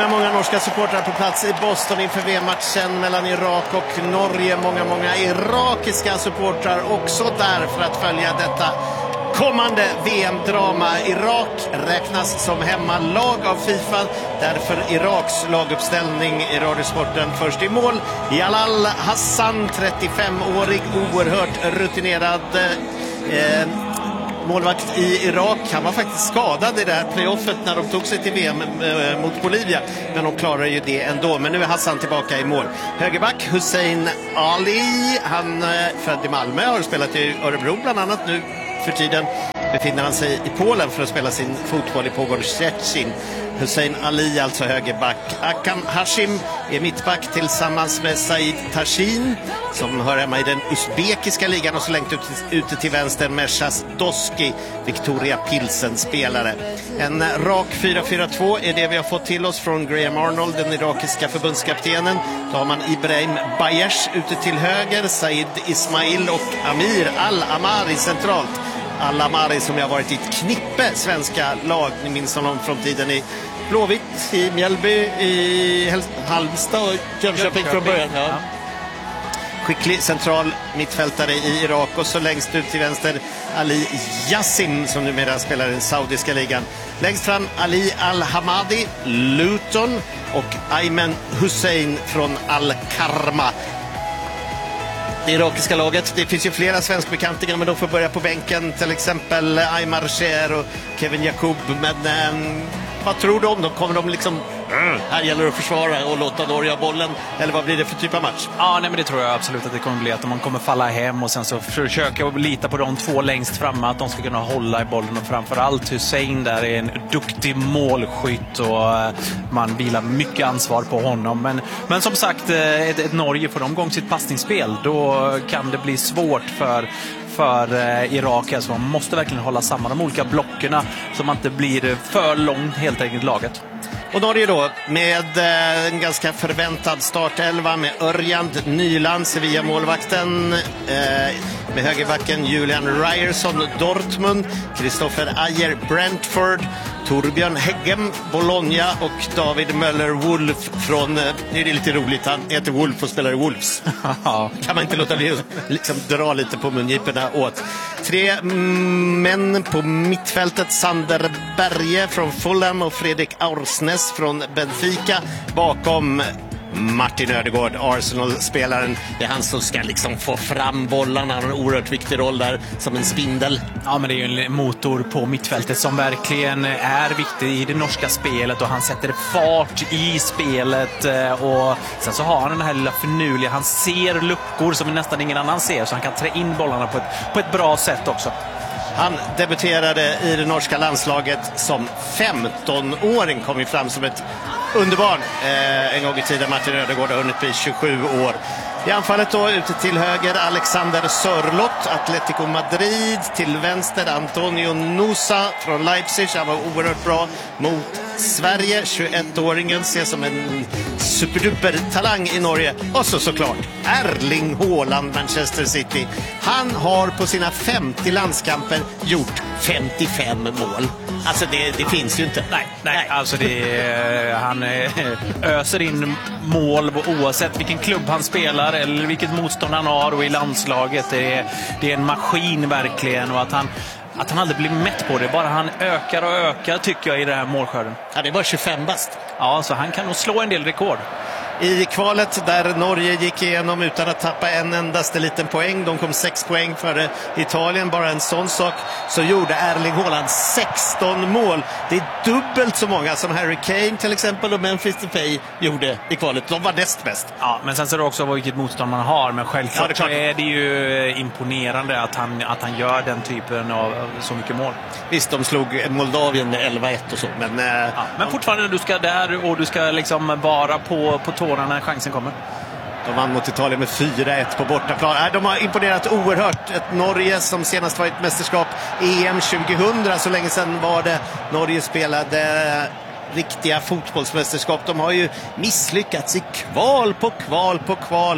Många norska supportrar på plats i Boston inför VM-matchen mellan Irak och Norge. Många irakiska supportrar också där för att följa detta kommande VM-drama. Irak räknas som hemmalag av FIFA. Därför Iraks laguppställning i radiosporten. Först i mål Jalal Hassan, 35-årig, oerhört rutinerad målvakt i Irak. Han var faktiskt skadad i det här playoffet när de tog sig till VM mot Bolivia. Men de klarar ju det ändå. Men nu är Hassan tillbaka i mål. Högerback Hussein Ali. Han född i Malmö, har spelat i Örebro bland annat. Nu för tiden befinner han sig i Polen för att spela sin fotboll i Pogor Szczecin. Hussein Ali, alltså högerback. Akam Hashim är mittback tillsammans med Said Tashin som hör hemma i den uzbekiska ligan, och så längt ute till vänster Meshas Doski, Victoria Pilsen-spelare. En rak 4-4-2 är det vi har fått till oss från Graham Arnold, den irakiska förbundskaptenen. Då har man Ibrahim Bayesh ute till höger, Said Ismail och Amir Al-Amari centralt. Al-Amari som jag varit i ett knippe svenska lag. Ni minns honom från tiden i Blåvitt, i Mjällby, i Halmstad och Jönköping från början. Ja. Skicklig central mittfältare i Irak, och så längst ut till vänster Ali Yassin som numera spelar i den saudiska ligan. Längst fram Ali Al-Hamadi, Luton, och Ayman Hussein från Al-Karma. Det irakiska laget, det finns ju flera svenskbekantingar, men de får börja på bänken, till exempel Aymar Cher och Kevin Jakob. Men vad tror du om dem? Kommer de liksom, här gäller det att försvara och låta Norge ha bollen, eller vad blir det för typ av match? Ja, nej, men det tror jag absolut att det kommer bli, att man kommer falla hem och sen så försöka lita på de två längst framme, att de ska kunna hålla i bollen, och framförallt Hussein där är en duktig målskytt och man vilar mycket ansvar på honom. Men som sagt, ett Norge får de igång sitt passningsspel, då kan det bli svårt för Irak. Alltså man måste verkligen hålla samman de olika blockerna så man inte blir för långt helt enkelt laget. Och Norge då med en ganska förväntad startelva med Örjand Nyland, Sevilla-målvakten, med högerbacken Julian Ryerson, Dortmund, Christopher Ayer, Brentford, Torbjörn Heggem, Bologna och David Möller-Wolf från, det är lite roligt, han heter Wolf och spelar i Wolves. Kan man inte låta bli liksom dra lite på mungiporna åt. 3 män på mittfältet, Sander Berge från Fulham och Fredrik Aursnes från Benfica. Bakom Martin Ödegård, Arsenal-spelaren. Det är han som ska liksom få fram bollarna. Han har en oerhört viktig roll där som en spindel. Ja, men det är ju en motor på mittfältet som verkligen är viktig i det norska spelet, och han sätter fart i spelet, och sen så har han den här lilla finurliga, han ser luckor som nästan ingen annan ser, så han kan trä in bollarna på ett bra sätt också. Han debuterade i det norska landslaget som 15-åring, kom ju fram som ett underbarn en gång i tiden. Martin Ödegård har hunnit bli 27 år. I anfallet då ute till höger Alexander Sörlott, Atletico Madrid, till vänster Antonio Nusa från Leipzig. Han var oerhört bra mot Sverige. 21-åringen ses som en superduper talang i Norge. Och så såklart Erling Haaland, Manchester City. Han har på sina 50 landskamper gjort 55 mål. Alltså det finns ju inte. Nej. Alltså han öser in mål oavsett vilken klubb han spelar eller vilket motstånd han har, och i landslaget det är en maskin verkligen, och att han aldrig blir mätt på det. Bara han ökar och ökar tycker jag i den här målskörden. Ja, det är bara 25 bast. Ja, så han kan nog slå en del rekord. I kvalet där Norge gick igenom utan att tappa en endaste liten poäng. De kom 6 poäng före Italien. Bara en sån sak så gjorde Erling Haaland 16 mål. Det är dubbelt så många som Harry Kane till exempel och Memphis Depay gjorde i kvalet. De var näst bäst. Ja, men sen ser det också vilket motstånd man har. Men självklart så är det ju imponerande att han gör den typen av så mycket mål. Visst, de slog Moldavien med 11-1 och så. Men fortfarande du ska där och du ska liksom vara på tårna när chansen kommer. De vann mot Italien med 4-1 på bortaplan. De har imponerat oerhört. Ett Norge som senast var ett mästerskap EM 2000. Så länge sedan var det. Norge spelade riktiga fotbollsmästerskap. De har ju misslyckats i kval på kval på kval.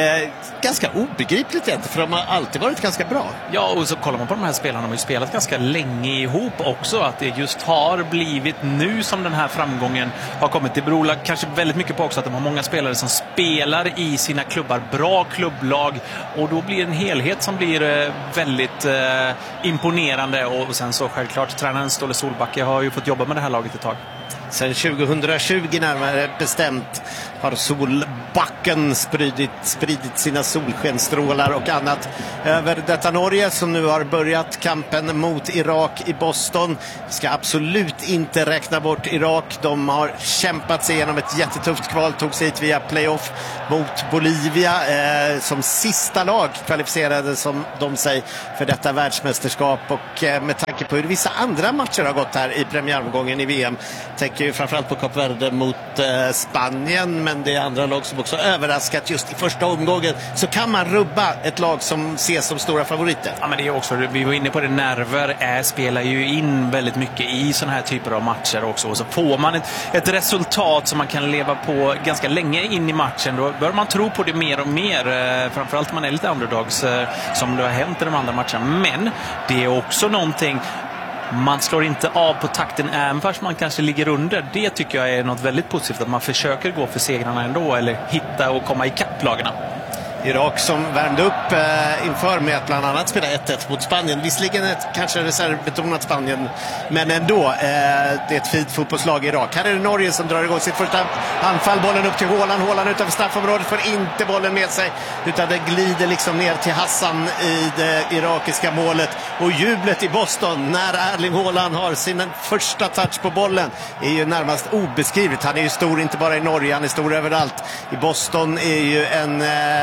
Ganska obegripligt egentligen, för de har alltid varit ganska bra. Ja, och så kollar man på de här spelarna, de har ju spelat ganska länge ihop också. Att det just har blivit nu som den här framgången har kommit. Det beror kanske väldigt mycket på också att de har många spelare som spelar i sina klubbar, bra klubblag, och då blir det en helhet som blir väldigt imponerande. Och sen så självklart, tränaren Ståle Solbacke har ju fått jobba med det här laget ett tag. Sen 2020 närmare bestämt har Solbacken spridit sina solskenstrålar och annat över detta Norge, som nu har börjat kampen mot Irak i Boston. Vi ska absolut inte räkna bort Irak. De har kämpat sig igenom ett jättetufft kval, tog sig hit via playoff mot Bolivia. Som sista lag kvalificerade som de säger för detta världsmästerskap, och med tanke på hur vissa andra matcher har gått här i premiäromgången i VM, tänker ju framförallt på Kap Verde mot Spanien, men det är andra lag som också överraskat just i första omgången, så kan man rubba ett lag som ses som stora favoriter. Ja, men det är också, vi var inne på det, nerver spelar ju in väldigt mycket i såna här typer av matcher också, och så får man ett resultat som man kan leva på ganska länge in i matchen, då bör man tro på det mer och mer, framförallt man är lite underdogs som det har hänt i de andra matcherna. Men det är också någonting, man slår inte av på takten även fast man kanske ligger under. Det tycker jag är något väldigt positivt, att man försöker gå för segrarna ändå, eller hitta och komma i kapp-lagarna. Irak som värmde upp inför med att bland annat spela 1-1 mot Spanien. Visserligen ett kanske reservbetonat Spanien, men ändå det är ett fint fotbollslag i Irak. Här är det Norge som drar igång sitt första anfall. Bollen upp till Haaland utanför straffområdet, får inte bollen med sig, utan det glider liksom ner till Hassan i det irakiska målet. Och jublet i Boston när Erling Haaland har sin första touch på bollen är ju närmast obeskrivligt. Han är ju stor inte bara i Norge, han är stor överallt. I Boston är ju en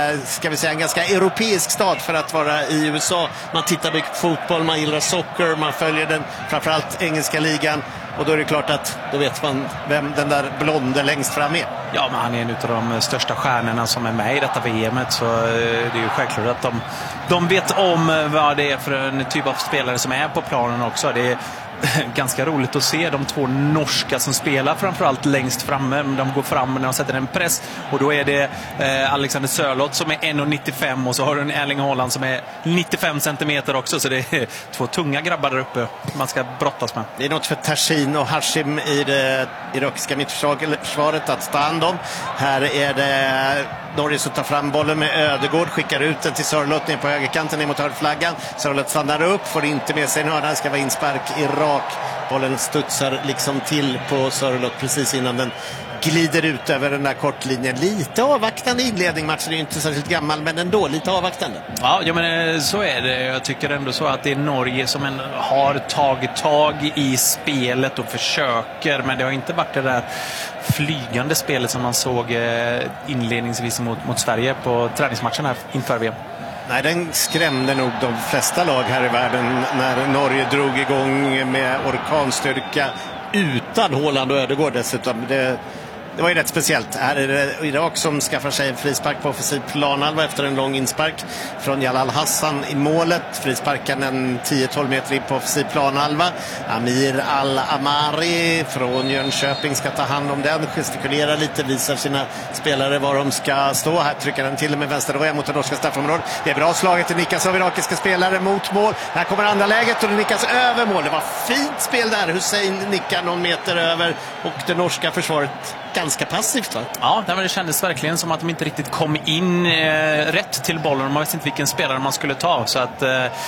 en ganska europeisk stad för att vara i USA. Man tittar mycket på fotboll, man gillar socker, man följer den, framförallt engelska ligan. Och då är det klart att då vet man vem den där blonde längst fram är. Ja, men han är en av de största stjärnorna som är med i detta VMet, så det är ju självklart att de vet om vad det är för en typ av spelare som är på planen också. Det är ganska roligt att se de två norska som spelar framförallt längst framme. De går fram när de sätter en press, och då är det Alexander Sörloth som är 1,95 och så har du en Erling Haaland som är 95 centimeter också, så det är två tunga grabbar där uppe man ska brottas med. Det är något för Tashin och Hashim i det irakiska mittförsvaret att ta hand om. Här är det Norge som tar fram bollen med Ödegård, skickar ut den till Sörloth ner på högerkanten ner mot hörnflaggan. Sörloth stannar upp, får inte med sig en hörna, det ska vara inspark Irak. Bollen studsar liksom till på Sörloth precis innan den glider ut över den där kortlinjen. Lite avvaktande inledning, matchen är ju inte särskilt gammal, men ändå lite avvaktande. Ja, men så är det. Jag tycker ändå så att det är Norge som har tagit tag i spelet och försöker, men det har inte varit det där flygande spelet som man såg inledningsvis mot Sverige på träningsmatchen här inför VM. Nej, den skrämde nog de flesta lag här i världen när Norge drog igång med orkanstyrka utan Haaland och Ödegård dessutom. Det var ju rätt speciellt. Här är det Irak som skaffar sig en frispark på offensiv planhalva efter en lång inspark från Jalal Hassan i målet. Frisparken en 10-12 meter in på offensiv planhalva. Amir Al-Amari från Jönköping ska ta hand om den, gestikulerar lite, visar sina spelare var de ska stå. Här trycker den till med vänster mot det norska straffområdet. Det är bra slaget, det nickas av irakiska spelare mot mål. Här kommer andra läget och det nickas över mål. Det var fint spel där. Hussein nickar någon meter över och det norska försvaret ganska passivt, va? Ja, det kändes verkligen som att de inte riktigt kom in rätt till bollen. Man visste inte vilken spelare man skulle ta. Så att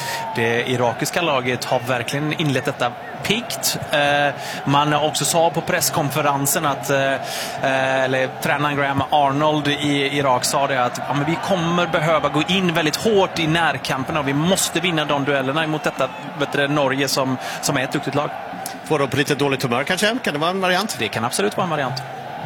det irakiska laget har verkligen inlett detta pikt. Man också sa på presskonferensen att tränaren Graham Arnold i Irak sa det att men vi kommer behöva gå in väldigt hårt i närkampen och vi måste vinna de duellerna emot detta Norge som är ett duktigt lag. Får de på lite dåligt humör kanske? Kan det vara en variant? Det kan absolut vara en variant.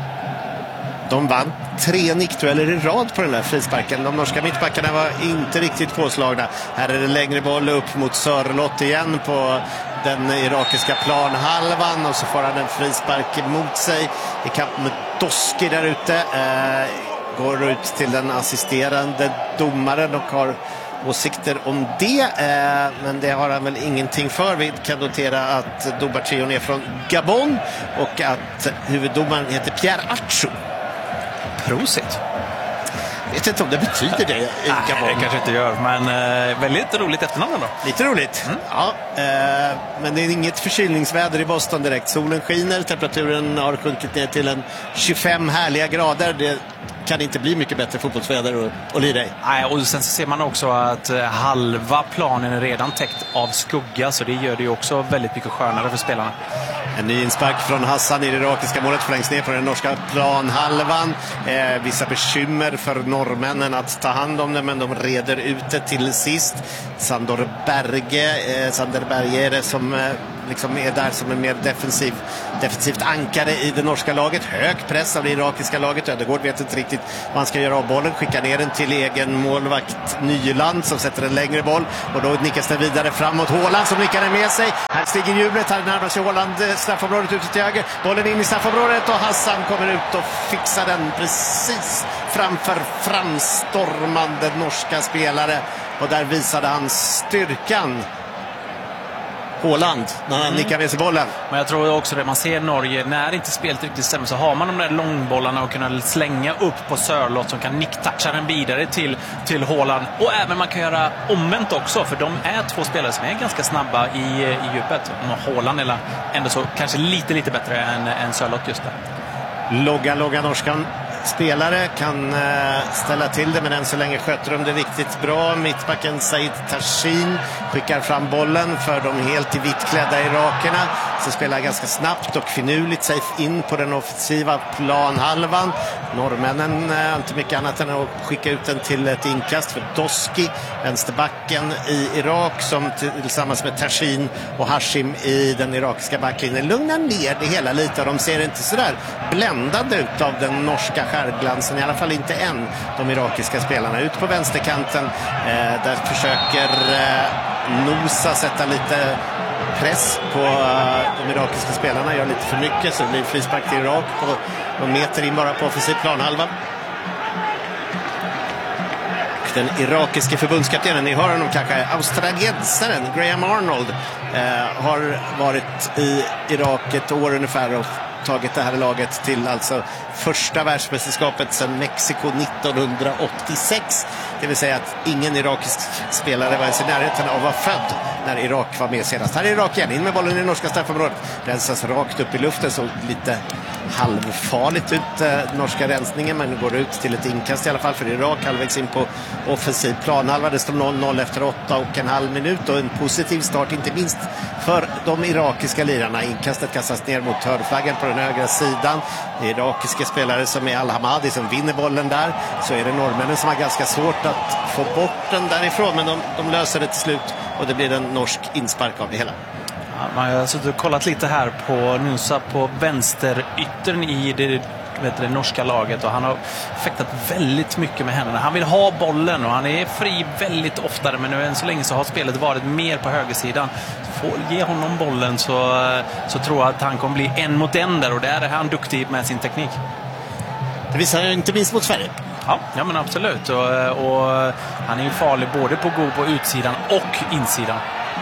De vann 3 nickdueller i rad på den där frisparken. De norska mittbackarna var inte riktigt påslagna. Här är det längre boll upp mot Sörloth igen på den irakiska planhalvan. Och så får han en frispark mot sig i kamp med Doski där ute. Går ut till den assisterande domaren och har åsikter om det, men det har han väl ingenting för. Vi kan notera att domartrion är från Gabon och att huvuddomaren heter Pierre Acho. Prosit. Jag vet inte om det betyder det i Gabon. Det kanske inte gör, men väldigt roligt efternamn då. Lite roligt. Ja, men det är inget förkylningsväder i Boston direkt. Solen skiner, temperaturen har sjunkit ner till en 25 härliga grader. Det kan inte bli mycket bättre fotbollsväder att lira i. Nej, och sen så ser man också att halva planen är redan täckt av skugga, så det gör det ju också väldigt mycket skönare för spelarna. En ny inspark från Hassan i det irakiska målet, förlängs ner på den norska planhalvan. Vissa bekymmer för norrmännen att ta hand om det, men de reder ut det till sist. Sander Berge är det som liksom är där som en mer defensivt ankare i det norska laget. Hög press av det irakiska laget. Ödegård vet inte riktigt vad han ska göra av bollen. Skickar ner den till egen målvakt Nyland som sätter en längre boll. Och då nickas den vidare framåt Haaland som nickar den med sig. Här stiger jublet. Här närmar sig Haaland straffområdet ute till höger. Bollen in i straffområdet och Hassan kommer ut och fixar den precis framför framstormande norska spelare. Och där visade han styrkan. Haaland när han nickar med sig bollen. Men jag tror också det man ser Norge, när inte spelet riktigt stämmer så har man de där långbollarna och kunna slänga upp på Sörlott som kan nicktoucha den vidare till Haaland. Och även man kan göra omvänt också, för de är två spelare som är ganska snabba i djupet. Och Haaland är ändå så kanske lite bättre än Sörlott just där. Logga norskan spelare kan ställa till det, men än så länge sköter de det riktigt bra. Mittbacken Said Tashin skickar fram bollen för de helt i vitt klädda irakerna, som spelar ganska snabbt och finurligt sig in på den offensiva planhalvan. Norrmännen inte mycket annat än att skicka ut den till ett inkast för Doski, vänsterbacken i Irak, som tillsammans med Tashin och Hashim i den irakiska backlinjen lugnar ner det hela lite. De ser inte så där bländande ut av den norska skärglansen, i alla fall inte än, de irakiska spelarna. Ut på vänsterkanten, där försöker Nosa sätta lite press på de irakiska spelarna, gör lite för mycket, så det blir frispark till Irak på någon meter in bara på offensiv planhalva. Den irakiske förbundskaptenen, ni hör honom kanske, australiensaren Graham Arnold, har varit i Irak ett år ungefär och tagit det här laget till alltså första världsmästerskapet sedan Mexiko 1986. Det vill säga att ingen irakisk spelare var ens i närheten av att vara född när Irak var med senast. Här är Irak igen, in med bollen i det norska straffområdet. Rensas rakt upp i luften, så lite halvfarligt ut norska rensningen, men går ut till ett inkast i alla fall för Irak, halvvägs in på offensiv planhalva. Det står 0-0 efter 8,5 minuter och en positiv start inte minst för de irakiska lirarna. Inkastet kastas ner mot hörnflaggen på den högra sidan. Det är irakiska spelare som är Al-Hamadi som vinner bollen där. Så är det norrmännen som har ganska svårt att få bort den därifrån, men de löser det till slut och det blir en norsk inspark av det hela. Man har alltså kollat lite här på Nusa på vänsteryttern i det norska laget, och han har fäktat väldigt mycket med händerna. Han vill ha bollen och han är fri väldigt oftare, men nu än så länge så har spelet varit mer på högersidan. Får ge honom bollen så tror jag att han kommer bli en mot en där, och där är han duktig med sin teknik. Det visar inte minst mot Sverige. Ja men absolut, och han är ju farlig både på utsidan och insidan.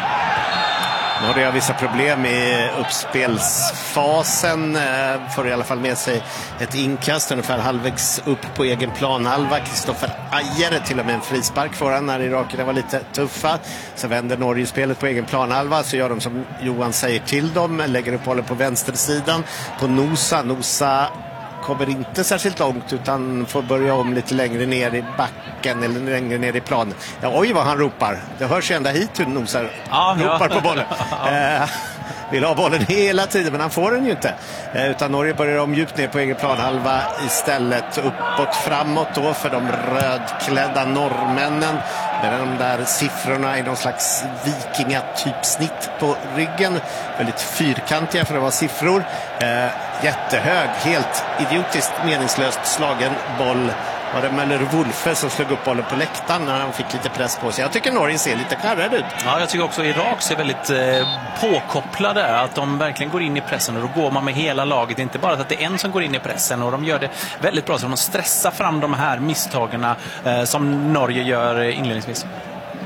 Nu har jag vissa problem i uppspelsfasen. Får i alla fall med sig ett inkast ungefär halvvägs upp på egen planhalva. Kristoffer Ajer, till och med en frispark för han när irakerna var lite tuffa. Så vänder Norge spelet på egen planhalva, så gör de som Johan säger till dem. Lägger upp bollen på vänstersidan på Nosa kommer inte särskilt långt, utan får börja om lite längre ner i backen eller längre ner i planen. Ja, oj vad han ropar. Det hörs ju ända hit hur Nosar ropar på bollen. Vill ha bollen hela tiden, men han får den ju inte. Utan Norge börjar om djupt ner på egen planhalva istället. Uppåt framåt då för de rödklädda norrmännen. Med de där siffrorna i någon slags vikingatypsnitt på ryggen. Väldigt fyrkantiga för att vara siffror. Jättehög, helt idiotiskt meningslöst slagen boll. Var det Möller-Wolfe som slog upp bollen på läktaren när han fick lite press på sig. Jag tycker Norge ser lite skärrad ut. Ja, jag tycker också Irak ser väldigt påkopplade. Att de verkligen går in i pressen, och då går man med hela laget. Inte bara att det är en som går in i pressen, och de gör det väldigt bra. Så de stressar fram de här misstagen som Norge gör inledningsvis.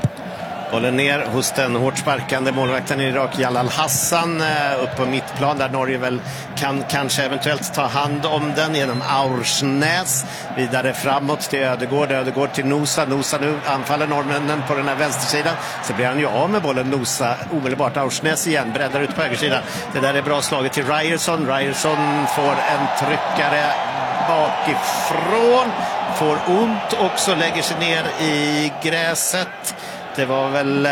Bollen ner hos den hårt sparkande målvakten i Irak, Jalal Hassan, upp på mittplan där Norge väl kan kanske eventuellt ta hand om den genom Aursnäs. Vidare framåt till Ödegård, Ödegård till Nosa. Nosa nu anfaller norrmännen på den här vänstersidan. Så blir han ju av med bollen, Nosa omedelbart. Aursnäs igen, breddar ut på högersidan. Det där är bra slaget till Ryerson. Ryerson får en tryckare bakifrån. Får ont också, lägger sig ner i gräset. Det var väl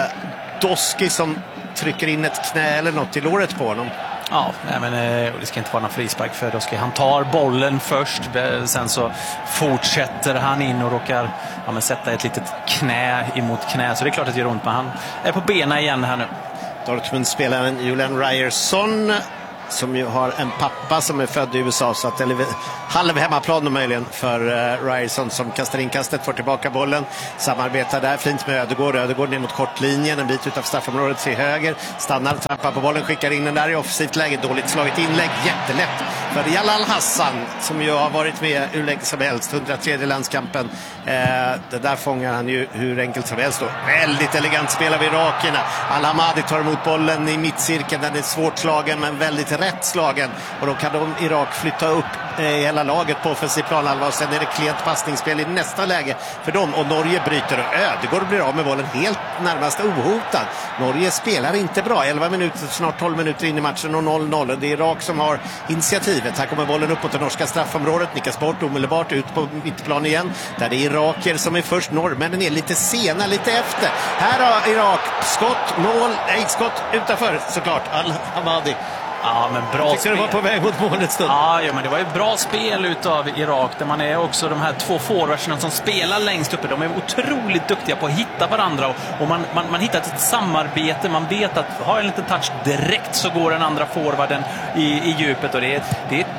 Doski som trycker in ett knä eller något i låret på honom. Ja, men det ska inte vara någon frispark för Doski. Han tar bollen först, sen så fortsätter han in och råkar sätta ett litet knä emot knä. Så det är klart att det gör ont, men han är på benen igen här nu. Dortmund-spelaren Julian Ryerson, som ju har en pappa som är född i USA, så att halv hemmaplan möjligen för Ryerson, som kastar inkastet, får tillbaka bollen, samarbetar där fint med Ödegård. Ödegård ner mot kortlinjen, en bit utav straffområdet till höger, stannar, trampar på bollen, skickar in den där i offensivt läge, dåligt slaget inlägg, jättelätt för Jalal Hassan, som ju har varit med hur länge som helst, 103 landskampen. Det där fångar han ju hur enkelt som helst då. Väldigt elegant spel av irakierna. Al-Hamadi tar emot bollen i mittcirkeln, den är svårt slagen men väldigt rätt slagen, och då kan Irak flytta upp hela laget på offensiv planhalva, och sen är det klent passningsspel i nästa läge för dem, och Norge bryter och Ödegård blir av med bollen helt närmast ohotad. Norge spelar inte bra, 11 minuter, snart 12 minuter in i matchen och 0-0. Det är Irak som har initiativet. Här kommer bollen upp mot det norska straffområdet, nickas bort omedelbart ut på mittplan igen, där det är iraker som är först. Norrmännen är lite sena, lite efter. Här har Irak skott, mål, skott utanför såklart. Al-Hamadi. Ja, men bra spel. Det var på väg mot målet stund. Ja, men det var ju bra spel utav Irak, där man är också de här två forwardsarna som spelar längst uppe. De är otroligt duktiga på att hitta varandra, och man hittar ett samarbete. Man vet att har en liten touch direkt så går den andra forwarden i djupet, och det är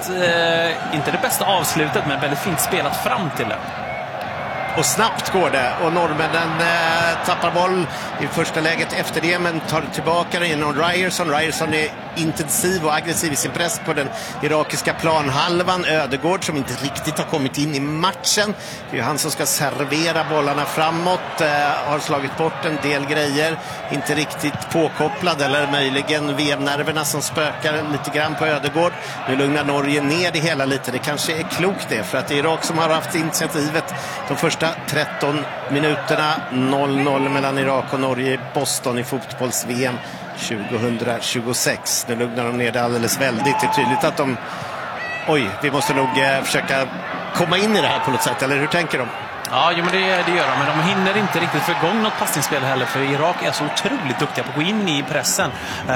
inte det bästa avslutet, men väldigt fint spelat fram till det. Och snabbt går det, och norrmännen tappar boll i första läget efter det, men tar tillbaka den genom Ryerson. Ryerson är intensiv och aggressiv i sin press på den irakiska planhalvan. Ödegård, som inte riktigt har kommit in i matchen, det är ju han som ska servera bollarna framåt, har slagit bort en del grejer, inte riktigt påkopplad, eller möjligen VM-nerverna som spökar lite grann på Ödegård. Nu lugnar Norge ner det hela lite, det kanske är klokt det, för att det är Irak som har haft initiativet de första 13 minuterna. 0-0 mellan Irak och Norge i Boston i fotbolls-VM 2026. Nu lugnar de ner det alldeles väldigt. Det är tydligt att vi måste nog försöka komma in i det här på något sätt, eller hur tänker de? Ja, men det gör de, men de hinner inte riktigt få igång något passningsspel heller, för Irak är så otroligt duktiga på att gå in i pressen.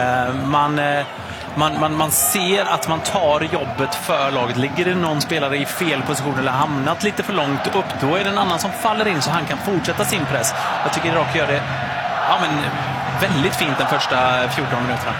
Man ser att man tar jobbet för laget. Ligger det någon spelare i fel position eller hamnat lite för långt upp, då är det en annan som faller in så han kan fortsätta sin press. Jag tycker Irak gör det väldigt fint den första 14 minuterna.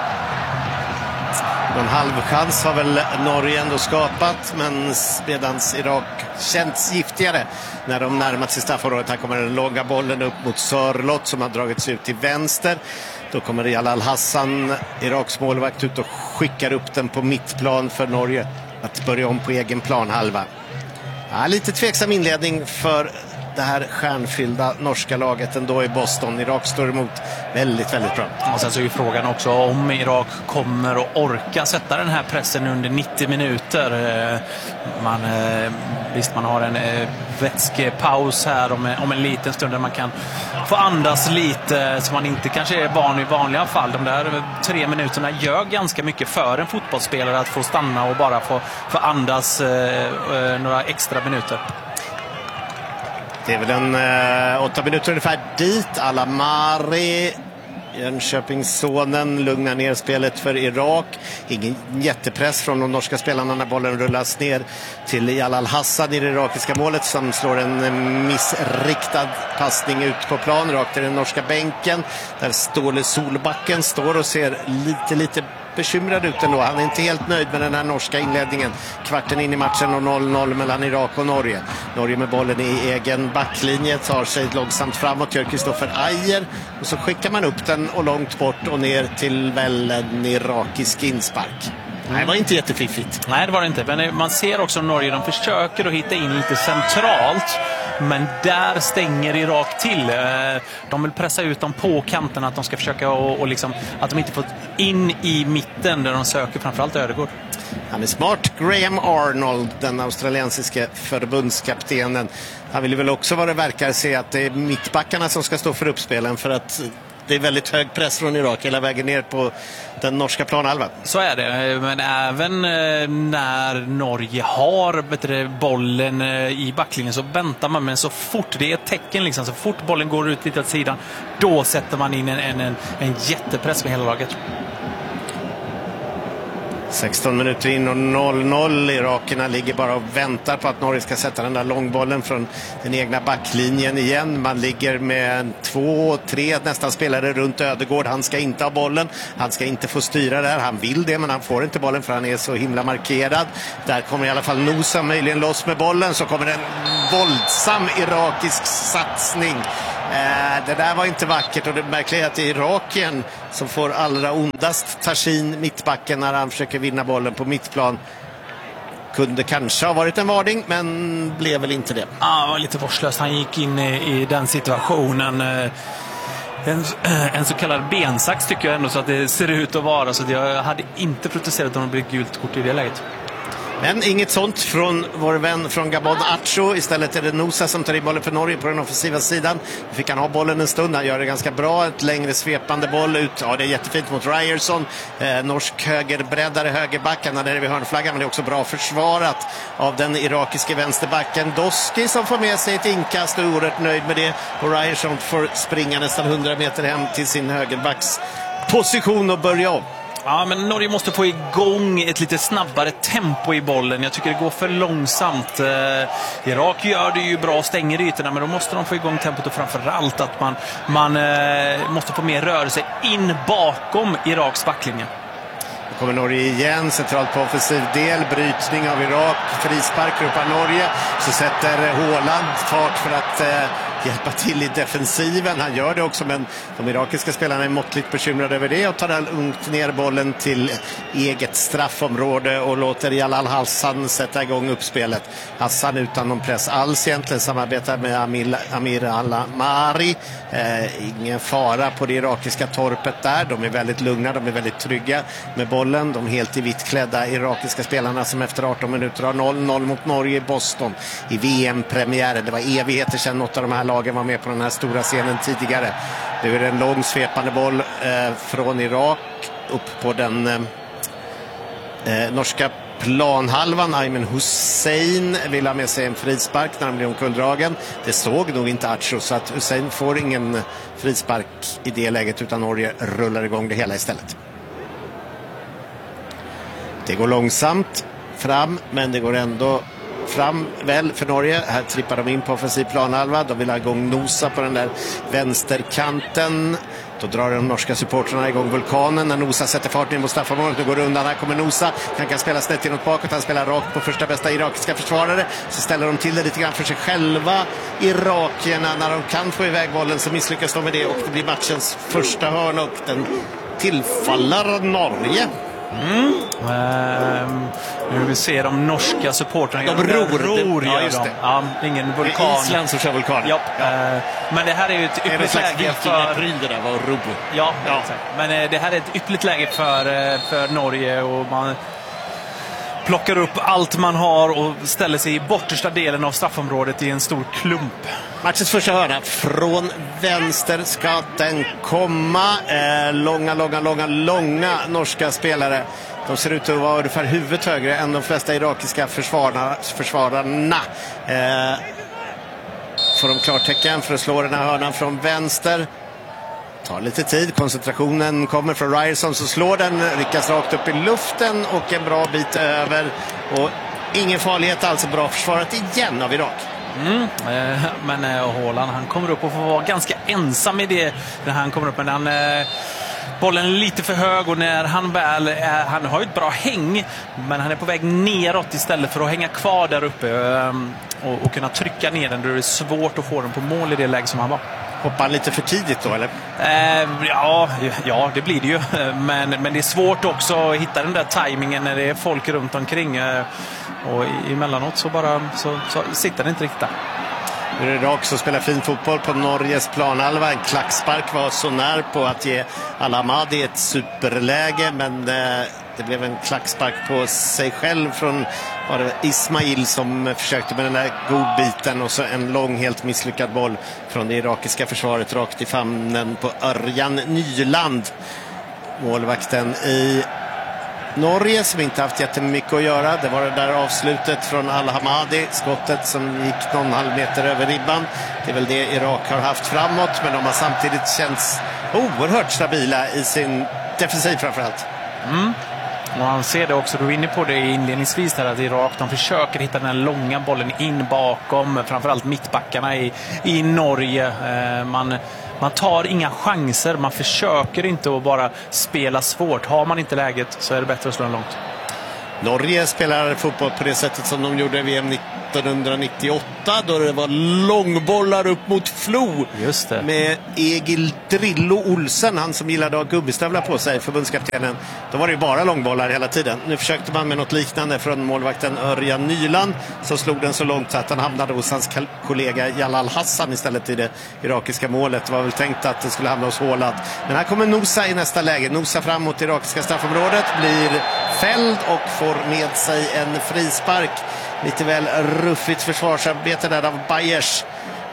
Någon halvchans har väl Norge ändå skapat, men medans Irak känns giftigare när de närmat sig straffområdet. Här kommer den långa bollen upp mot Sörlott, som har dragits ut till vänster. Då kommer Jalal Hassan, Iraks målvakt, ut och skickar upp den på mittplan för Norge att börja om på egen planhalva. Ja, lite tveksam inledning för det här stjärnfyllda norska laget ändå i Boston. Irak står emot väldigt, väldigt bra. Och sen så är ju frågan också om Irak kommer att orka sätta den här pressen under 90 minuter. Visst, man har en vätskepaus här om en liten stund där man kan få andas lite, så man inte kanske är van i vanliga fall. De där 3 minuterna gör ganska mycket för en fotbollsspelare, att få stanna och bara få andas några extra minuter. Det är väl en 8 minuter ungefär dit. Al-Hamadi, Jönköpingssonen, lugnar ner spelet för Irak. Ingen jättepress från de norska spelarna när bollen rullas ner till Jalal Hassan i det irakiska målet, som slår en missriktad passning ut på plan rakt i den norska bänken, där Ståle Solbacken står och ser lite bekymrad ut ändå. Han är inte helt nöjd med den här norska inledningen. Kvarten in i matchen och 0-0 mellan Irak och Norge. Norge med bollen i egen backlinje tar sig långsamt framåt, gör Kristoffer Ajer, och så skickar man upp den och långt bort och ner till väl en irakisk inspark. Nej, det var inte jättefiffigt. Nej, det var det inte. Men man ser också Norge, de försöker att hitta in lite centralt. Men där stänger Irak till. De vill pressa ut dem på kanten, att de ska försöka och liksom, att de inte får in i mitten där de söker framförallt Ödegård. Han är smart. Graham Arnold, den australiensiske förbundskaptenen. Han vill väl också vad det verkar se att det är mittbackarna som ska stå för uppspelen, för att det är väldigt hög press från Irak hela vägen ner på den norska planhalvan. Så är det, men även när Norge har bollen i backlinjen så väntar man, men så fort det är ett tecken liksom, så fort bollen går ut lite åt sidan, då sätter man in en jättepress med hela laget. 16 minuter in och 0-0. Irakerna ligger bara och väntar på att Norge ska sätta den där långbollen från den egna backlinjen igen. Man ligger med 2-3 nästan spelare runt Ödegård. Han ska inte ha bollen. Han ska inte få styra där. Han vill det, men han får inte bollen för han är så himla markerad. Där kommer i alla fall Nosa möjligen loss med bollen. Så kommer en våldsam irakisk satsning. Det där var inte vackert, och det märkliga är att det är Irakien som får allra ondast. Tashin, mittbacken, när han försöker vinna bollen på mittplan. Kunde kanske ha varit en varning, men blev väl inte det. Ja, var lite vårdslöst. Han gick in i den situationen. En så kallad bensax tycker jag ändå, så att det ser ut att vara. Så att jag hade inte protesterat om det blev gult kort i det läget. Men inget sånt från vår vän från Gabon, Acho. Istället är det Nosa som tar i bollen för Norge på den offensiva sidan. Nu fick han ha bollen en stund, han gör det ganska bra. Ett längre svepande boll ut. Ja, det är jättefint mot Ryerson. Norsk högerbreddare, högerbacken. Där är vi hörnflaggan, men det är också bra försvarat av den irakiske vänsterbacken Doski, som får med sig ett inkast och är oerhört nöjd med det. Och Ryerson får springa nästan 100 meter hem till sin högerbacks position och börja om. Ja, men Norge måste få igång ett lite snabbare tempo i bollen. Jag tycker det går för långsamt. Irak gör det ju bra, stänger ytorna, men då måste de få igång tempot, och framförallt att man måste få mer rörelse in bakom Iraks backlinje. Nu kommer Norge igen, centralt på offensiv del, brytning av Irak, frispark upp av Norge. Så sätter Haaland fart för att hjälpa till i defensiven. Han gör det också, men de irakiska spelarna är måttligt bekymrade över det och tar lugnt ner bollen till eget straffområde och låter Jalal Hassan sätta igång uppspelet. Hassan utan någon press alls egentligen, samarbetar med Amir Al-Mari. Ingen fara på det irakiska torpet där. De är väldigt lugna, de är väldigt trygga med bollen. De helt i vitt klädda irakiska spelarna som efter 18 minuter har 0-0 mot Norge i Boston i VM-premiären. Det var evigheter sedan något av de här lagen var med på den här stora scenen tidigare. Det är en lång svepande boll från Irak upp på den norska planhalvan. Ayman Hussein vill ha med sig en frispark när han blir omkulldragen. Det såg nog inte Acho, så att Hussein får ingen frispark i det läget, utan Norge rullar igång det hela istället. Det går långsamt fram, men det går ändå fram väl för Norge. Här trippar de in på offensiv planhalva. De vill ha igång Nosa på den där vänsterkanten. Då drar de norska supporterna igång vulkanen när Nosa sätter fart ner mot straffområdet. Nu går det undan. Här kommer Nosa. Han kan spela snett inåt bakåt. Han spelar rakt på första bästa irakiska försvarare. Så ställer de till det lite grann för sig själva. Irakierna, när de kan få iväg bollen så misslyckas de med det. Och det blir matchens första hörn och den tillfaller Norge. Nu vi ser de norska supporterna. De ror ja, just det. Ja, ingen vulkan. Island som kör vulkan. Ja. Men det här är ju ett ypperligt läge för det där var ro. Ja. Men det här är ett ypperligt läge för Norge, och man plockar upp allt man har och ställer sig i bortersta delen av straffområdet i en stor klump. Matchens första hörna från vänster ska den komma. Långa norska spelare. De ser ut att vara ungefär huvudet högre än de flesta irakiska försvararna. Får de klartecken för att slå den här hörnan från vänster. Tar lite tid, koncentrationen kommer från Ryerson, så slår den, ryckas rakt upp i luften och en bra bit över. Och ingen farlighet alls, bra försvarat igen av Irak. Men Haaland, han kommer upp och får vara ganska ensam i det när han kommer upp, men bollen är lite för hög, och när han väl han har ju ett bra häng, men han är på väg neråt istället för att hänga kvar där uppe och kunna trycka ner den. Då är det svårt att få den på mål i det läge som han var. Hoppar lite för tidigt då, eller? Ja, det blir det ju. Men det är svårt också att hitta den där tajmingen när det är folk runt omkring. Och emellanåt så sitter det inte riktigt. Nu är det Irak som spelar fin fotboll på Norges planhalva. En klackspark var så när på att ge Al-Hamadi ett superläge, men det blev en klackspark på sig själv från Ismail som försökte med den där godbiten, och så en lång helt misslyckad boll från det irakiska försvaret rakt i famnen på Örjan Nyland, målvakten i Norge, som inte haft jättemycket att göra. Det var det där avslutet från Al-Hamadi, skottet som gick någon halv meter över ribban. Det är väl det Irak har haft framåt, men de har samtidigt känts oerhört stabila i sin defensiv framförallt. Och han ser det också, du är inne på det inledningsvis där, att Irak, de försöker hitta den här långa bollen in bakom, framförallt mittbackarna i Norge. Man tar inga chanser, man försöker inte att bara spela svårt. Har man inte läget så är det bättre att slå långt. Norge spelar fotboll på det sättet som de gjorde i VM 1998, då det var långbollar upp mot Flo. Just det. Med Egil Drillo Olsen, han som gillade att ha gubbistövlar på sig, förbundskaptenen. Då var det ju bara långbollar hela tiden. Nu försökte man med något liknande från målvakten Örjan Nyland, så slog den så långt att han hamnade hos hans kollega Jalal Hassan istället i det irakiska målet. Det var väl tänkt att det skulle hamna hos Håland. Men här kommer Nosa i nästa läge. Nosa fram mot det irakiska straffområdet, blir fälld och får med sig en frispark. Lite väl ruffigt försvarsarbete där av Bayers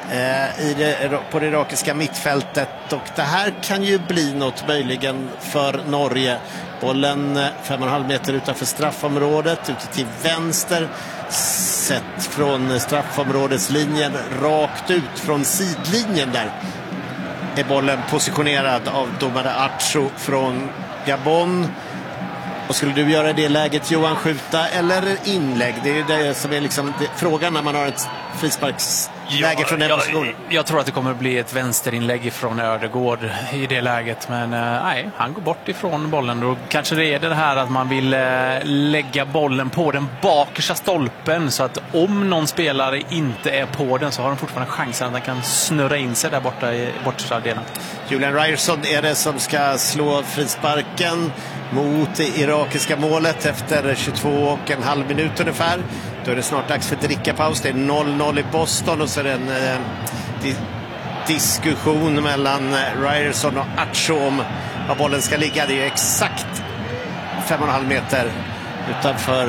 på det irakiska mittfältet. Och det här kan ju bli något möjligen för Norge. Bollen 5,5 meter utanför straffområdet, ute till vänster. Sett från straffområdeslinjen rakt ut från sidlinjen där är bollen positionerad av domare Acho från Gabon. Och skulle du göra det läget, Johan, skjuta eller inlägg? Det är ju det som är liksom frågan när man har ett frisparksläge från den positionen. Jag tror att det kommer att bli ett vänsterinlägg från Ödegård i det läget. Men nej, han går bort ifrån bollen. Då kanske det är det här att man vill lägga bollen på den bakersta stolpen. Så att om någon spelare inte är på den så har de fortfarande chansen att den kan snurra in sig där borta i bortre delen. Julian Ryerson är det som ska slå frisparken mot det irakiska målet efter 22,5 minuter ungefär. Då är det snart dags för drickapaus. Det är 0-0 i Boston och så är det en diskussion mellan Ryerson och Acho om var bollen ska ligga. Det är exakt 5,5 meter utanför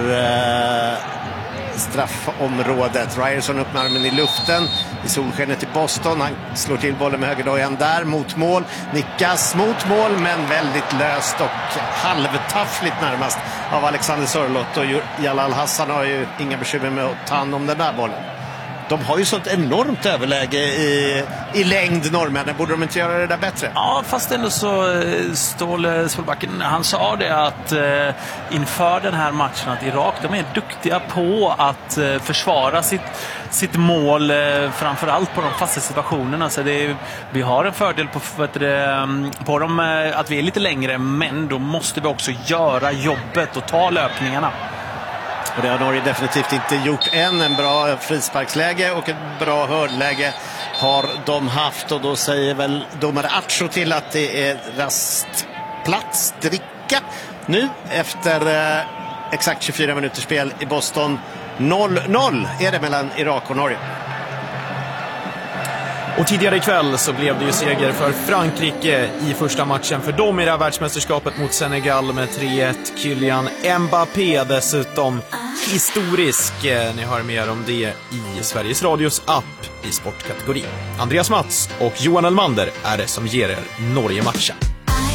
straffområdet. Ryerson öppnar armen i luften i solskenet i Boston. Han slår till bollen med högerdojan där mot mål. Nickas mot mål, men väldigt löst och halvtaffligt närmast av Alexander Sörlott. Och Jalal Hassan har ju inga bekymmer med att ta hand om den där bollen. De har ju sånt enormt överläge i längd, norrmännen. Borde de inte göra det där bättre? Ja, fast ändå så Ståle Solbacken, han sa det att inför den här matchen att Irak, de är duktiga på att försvara sitt mål, framförallt på de fasta situationerna. Så vi har en fördel på dem att vi är lite längre, men då måste vi också göra jobbet och ta löpningarna. Och det har Norge definitivt inte gjort än. En bra frisparksläge och ett bra hörnläge har de haft. Och då säger väl domare Acho till att det är rastplats, dricka. Nu efter exakt 24 minuters spel i Boston. 0-0 är det mellan Irak och Norge. Och tidigare ikväll så blev det ju seger för Frankrike i första matchen för dem i det här världsmästerskapet mot Senegal med 3-1. Kylian Mbappé dessutom historisk. Ni hör mer om det i Sveriges Radios app i sportkategorin. Andreas Mats och Johan Elmander är det som ger er Norge-matchen.